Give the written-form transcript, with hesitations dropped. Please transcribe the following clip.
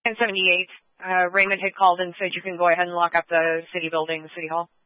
1078, Raymond had called and said you can go ahead and lock up the city building, City Hall.